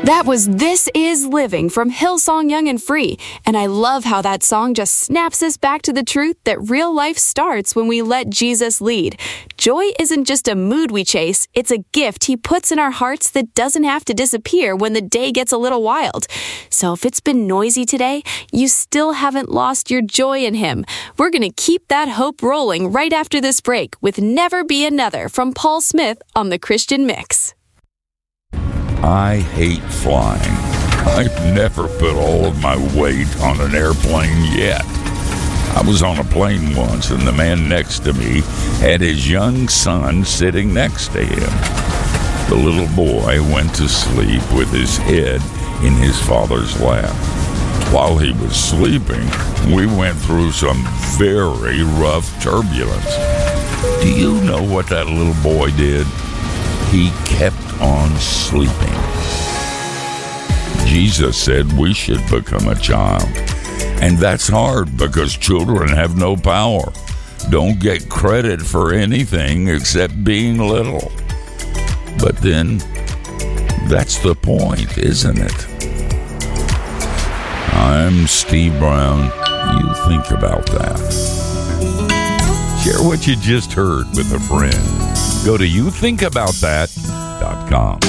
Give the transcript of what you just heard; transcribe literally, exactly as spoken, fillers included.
That was This Is Living from Hillsong Young and Free, and I love how that song just snaps us back to the truth that real life starts when we let Jesus lead. Joy isn't just a mood we chase, it's a gift He puts in our hearts that doesn't have to disappear when the day gets a little wild. So if it's been noisy today, you still haven't lost your joy in Him. We're going to keep that hope rolling right after this break with Never Be Another from Paul Smith on The Christian Mix. I hate flying. I've never put all of my weight on an airplane yet. I was on a plane once, and the man next to me had his young son sitting next to him. The little boy went to sleep with his head in his father's lap. While he was sleeping, we went through some very rough turbulence. Do you know what that little boy did? He kept on sleeping. Jesus said we should become a child. And that's hard because children have no power. Don't get credit for anything except being little. But then, that's the point, isn't it? I'm Steve Brown. You think about that. Share what you just heard with a friend. Go to you think about that dot com.